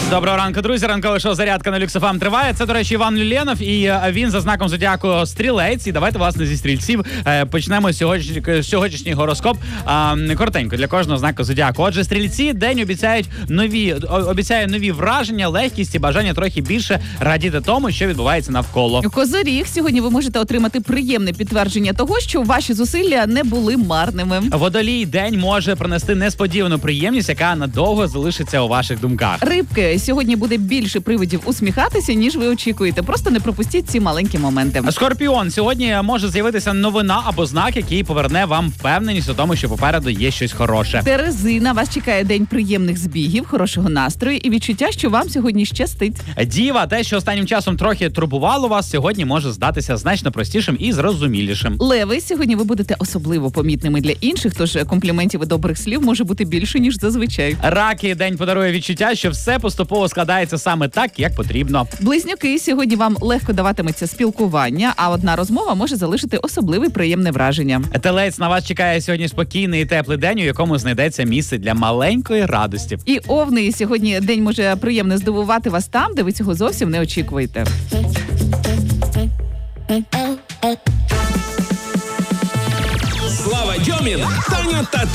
Доброго ранку, друзі. Ранкове шоу «Зарядка» на Люкс ФМ триває. Це, до речі, Іван Люленов, і він за знаком зодіаку стрілець. І давайте, власне, зі стрільців почнемо сьогоднішній гороскоп коротенько для кожного знаку зодіаку. Отже, стрільці день обіцяє нові враження, легкість і бажання трохи більше радіти тому, що відбувається навколо. Козиріг, сьогодні ви можете отримати приємне підтвердження того, що ваші зусилля не були марними. Водолій, день може принести несподівану приємність, яка надовго залишиться у ваших думках. Рибки, сьогодні буде більше приводів усміхатися, ніж ви очікуєте. Просто не пропустіть ці маленькі моменти. Скорпіон, сьогодні може з'явитися новина або знак, який поверне вам впевненість у тому, що попереду є щось хороше. Терези, на вас чекає день приємних збігів, хорошого настрою і відчуття, що вам сьогодні щастить. Діва, те, що останнім часом трохи турбувало вас, сьогодні може здатися значно простішим і зрозумілішим. Леви, сьогодні ви будете особливо помітними для інших, тож компліментів і добрих слів може бути більше, ніж зазвичай. Раки, день подарує відчуття, що все поступово складається саме так, як потрібно. Близнюки, сьогодні вам легко даватиметься спілкування, а одна розмова може залишити особливе приємне враження. Телець, на вас чекає сьогодні спокійний і теплий день, у якому знайдеться місце для маленької радості. І овни, сьогодні день може приємно здивувати вас там, де ви цього зовсім не очікуєте. Слава Дьомін, Таня та